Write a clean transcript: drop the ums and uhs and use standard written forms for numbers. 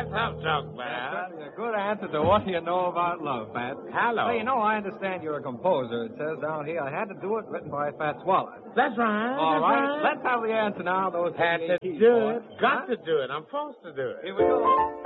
That's tough talk, That's man. a good answer to what you know about love, Pat. Hello. Hey, I understand you're a composer. It says down here I had to do it, written by Fats Waller. That's right. All that's right, let's have the answer now. Those Had to keys, do boy. it. Got Huh? to do it. I'm forced to do it. Here we go.